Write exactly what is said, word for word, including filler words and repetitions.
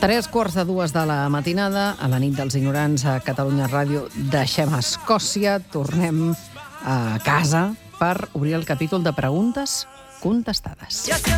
Tres quarts de dues de la matinada, a la nit dels ignorants a Catalunya Ràdio, deixem Escòcia, tornem a casa per obrir el capítol de preguntes contestades.